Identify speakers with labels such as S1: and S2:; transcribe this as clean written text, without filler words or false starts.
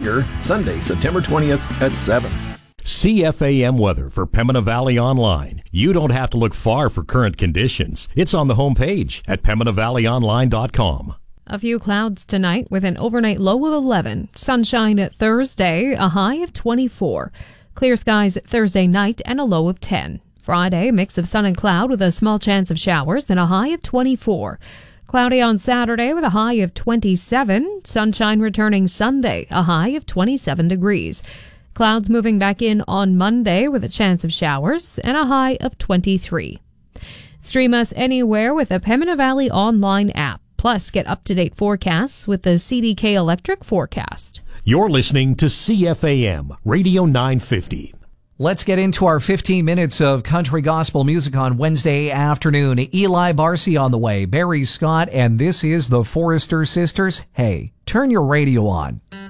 S1: Edgar, Sunday, September 20th at 7.
S2: CFAM weather for Pembina Valley Online. You don't have to look far for current conditions. It's on the homepage at PembinaValleyOnline.com.
S3: A few clouds tonight with an overnight low of 11. Sunshine at Thursday, a high of 24. Clear skies Thursday night and a low of 10. Friday, a mix of sun and cloud with a small chance of showers and a high of 24. Cloudy on Saturday with a high of 27. Sunshine returning Sunday, a high of 27 degrees. Clouds moving back in on Monday with a chance of showers and a high of 23. Stream us anywhere with the Pembina Valley Online app. Plus, get up-to-date forecasts with the CDK Electric Forecast.
S2: You're listening to CFAM, Radio 950.
S4: Let's get into our 15 minutes of country gospel music on Wednesday afternoon. Eli Barcy on the way, Barry Scott, and this is the Forrester Sisters. Hey, turn your radio on.